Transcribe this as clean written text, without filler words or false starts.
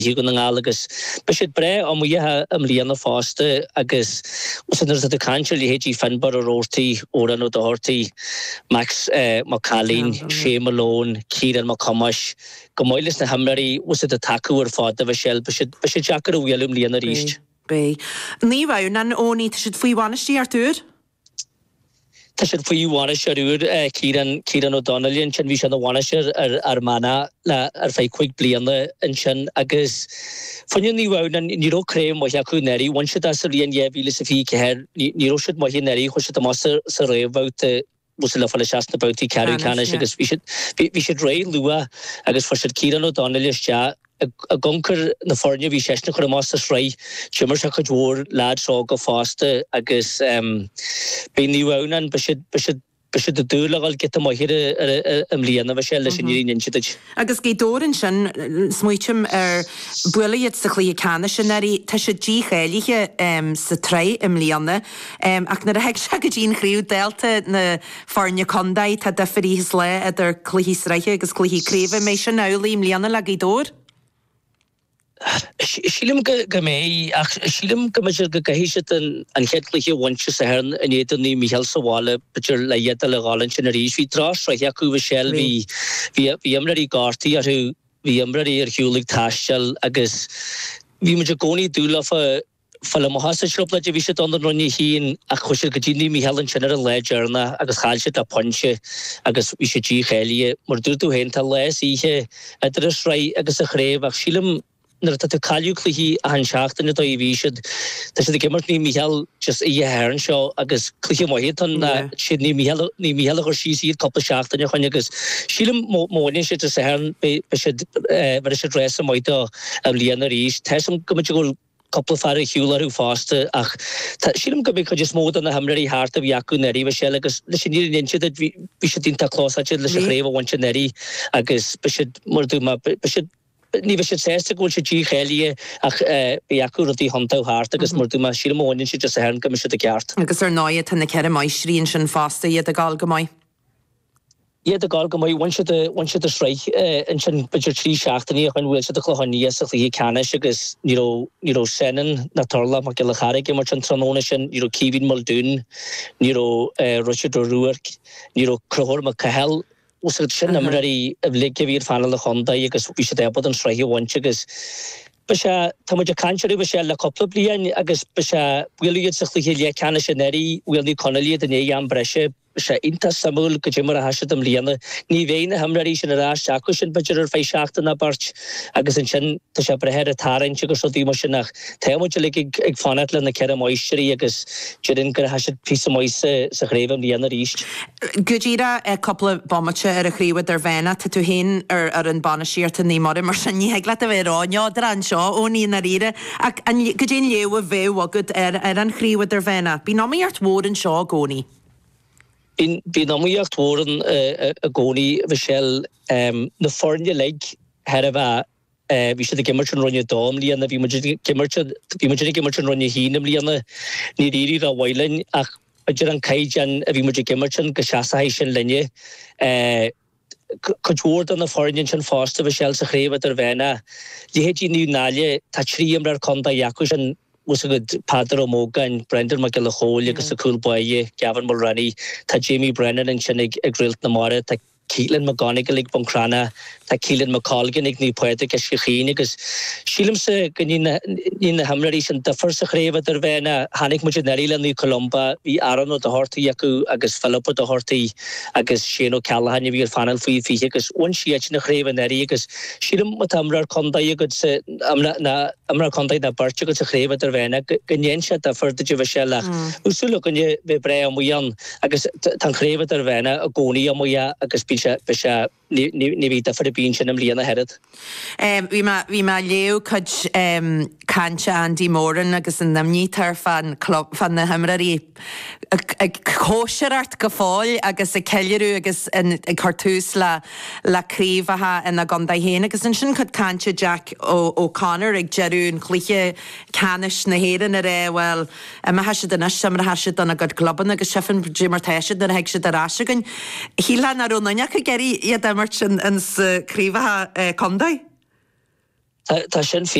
higon ng alagas. Bishit bre am muya am liana faste agus usaners the country heji fanbar rorti oran the horti Max Macalin Shea Malone Kieran McComash Gomoilis na hamari was it taku or fada Vishel bishit jacker William liana reached. Be. Ní bhair nan óní should fui wanistí artúr? Should fui wanisher Kieran O'Donnell and Chan Vishan the wanisher Armana la fai quick bliana and Chan agus Funny ni wound and Niro Creme was Yaku Neri, one should as Rian Yavilis if he had Niro should Mohineri, who should the master survey about the Musilla Falashast about the carry canish, because we should rail Lua, I guess for should Kieran O'Donnell a gunker na fornia vi sesna chur master srai chimmer shaka jor lad soga faste agus be ni waunan bishid the dulagal get mo here liana vashel sin yin chitich agus ge dorin sin smuichim buliet sa chli canishinari ta should g khelige sa trai liana ac na hek shagajin khriu delta na fornia condai ta deferi hisle der chli sraiche agus chli creve me sin nauli liana lagi dor Shilim gamay, Shilim Kamajer Gahishat and Hetli once a hern and yet only Michel Sawala, but you're like yet a legalan generation. We trash Rayaku Vishel, we Emrari Garti, or we Emrari or Hulig Tashel, I guess we Majagoni Dula for Falamaha shop that you visit on the Ronny Heen, a Kushel Gajini, Michel and General Ledger, I guess Halshet a punche, I guess we should G. Helia, Murdutu Henta Les, he at the Rai, I guess a grave, Shilim. Dat de kaluclihi aan schachten het we should dat de gemmer nie Michel just a herren show agus klihe mo hetan na shit nie Michel or she see couple schachten ja kan agus shilem mo ne shit se herren be should but should dress mo ito liana reach tesum kumachul couple fare hular faste ach shilem go be just mo dan hamri hart of yaku neri we shell agus the shinir ninche that we should in ta class at the shreva one neri agus be should more do ma be should Ni we should say to go to G. Helia, Yaku the Hunto Hart, because Murduma Shilmon, she just a hand commission the cart. Because they're noyet and the Keremai and Shin faster yet the Galgamai. Yeah, the Galgamai, one should the strike, and Shin Butcher Tree Shaftany, when we'll set the Clohonias of the Canish, because Shannon, Natarla, Makilahari, Merchant Trononishan, Kevin Muldoon, Richard O'Rourke, Crohor Macahel. Was it shin amrari vlekevir fanal Honda because we should have button try one chigas. Bisha Tamaja Kanchari Vishella couple of Lian Agus Bisha will you succeed Canishaneri will the Connelly the Nayam Brescia Inta Samuel Kajimara Hashatam Liana Nivane Hamrari Shanara Shakushan Bajor Faishacht and a Barch Agus and Shen Tashaprehead Tara and Chicosoti Moshanach Tamochalik Fanatlan and the Keramoishri Agus Jedinka Hashad piece of Moise Sakravam Liana East. Gujira a couple of bombacha agree with their vena to hin or in Bonashir to Nemore Marshani Heglat of Ironia Drancho only in Arira and Gujin Yew of Vew good and agree with their vena. Be nominate Warden Shaw Goni. In Binomiacht Warren a Goni Vishel the foreign leg had we should the merchant run your domly and the merchant run your heenamly and the Nidiri Wailan Ajaran Kaijan a merchant Gashasa Haitian Lenye Kajward on the foreign and foster Vishel Sakreva Dervena Liheji New Nalia Tachriam Konda Yakushan was a good Padre Moga and Brendan McGillahole, because a cool boy, Gavin Mulroney, ta Jamie Brennan and Chenig Agrilt Namara, ta Keelan McGonigal, Bunkrana, ta Keelan McColgan, Igni Poetic as Shichin, because Shilumse in the Hamrarish and the first Creva Dervena, Hanik Mujaneri and the Columba, the Aaron of the Horty Yaku, Agus Philip of the Horty, Agus Shano Callahan, you final fee, because one she actually Creva and Erigus, Shilum Matamra Conda, you could say, Amra Conda, the Birch, a Creva Dervena, Ganyensha, the first Jivashella, Usuluk and ye Brea Muyan, Agus Tancreva Dervena, a Goni Amoya, Agus Pisha, Nivita for the bean and Liana headed. We ma leo could Cancha Andy Moran, Agus and them neater fan club fan the Hamrari. A kosher art gafol, Agus a Kelleru, Agus and a cartus la Crevaha and a Gondahen, Agus and Shin could Cancha Jack O'Connor, Ig Jeru and Cliche Canish Naheran are well, a Mahashid and Asham Hashid on a good club and a Sheffin Jimmer Tashid and Hexid the Rashigan. Hilan Aronanya Gary Yadamerch and Crevaha Condai. Tá sin